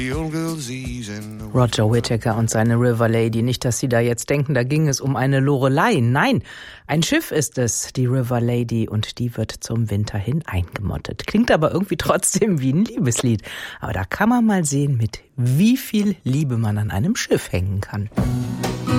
Roger Whittaker und seine River Lady. Nicht, dass Sie da jetzt denken, da ging es um eine Lorelei. Nein, ein Schiff ist es, die River Lady, und die wird zum Winter hin eingemottet. Klingt aber irgendwie trotzdem wie ein Liebeslied. Aber da kann man mal sehen, mit wie viel Liebe man an einem Schiff hängen kann.